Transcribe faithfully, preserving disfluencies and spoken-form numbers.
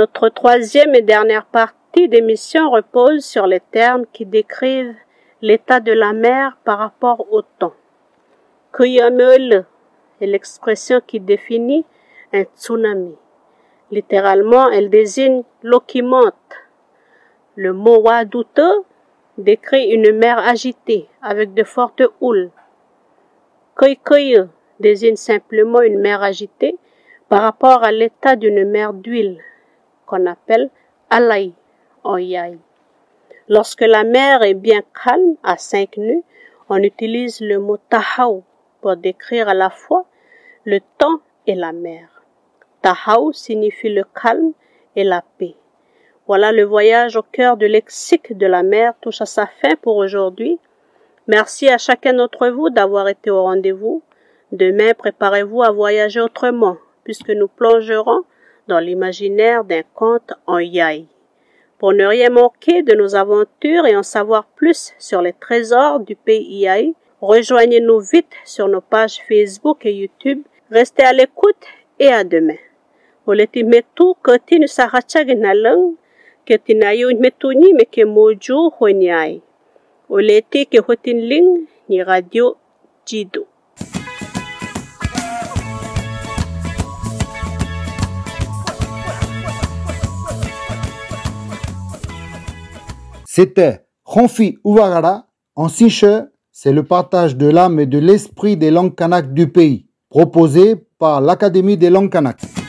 Notre troisième et dernière partie d'émission repose sur les termes qui décrivent l'état de la mer par rapport au temps. Kuyamele est l'expression qui définit un tsunami. Littéralement, elle désigne l'eau qui monte. Le mot Wadute décrit une mer agitée avec de fortes houles. Koikoye désigne simplement une mer agitée par rapport à l'état d'une mer d'huile qu'on appelle alai en yai. Lorsque la mer est bien calme à cinq nœuds, on utilise le mot tahau pour décrire à la fois le temps et la mer. Tahau signifie le calme et la paix. Voilà, le voyage au cœur du lexique de la mer touche à sa fin pour aujourd'hui. Merci à chacun d'entre vous d'avoir été au rendez-vous. Demain, préparez-vous à voyager autrement, puisque nous plongerons dans l'imaginaire d'un conte en yai. Pour ne rien manquer de nos aventures et en savoir plus sur les trésors du pays yai, rejoignez-nous vite sur nos pages Facebook et YouTube. Restez à l'écoute et à demain. Oleti metu kotinu sarachaginalang ketinayo metuni meke moju honyai. Oleti ke hotinling ni radio Jido. C'était Ronfi Ouagara en Siche, c'est le partage de l'âme et de l'esprit des langues kanak du pays, proposé par l'Académie des langues kanak.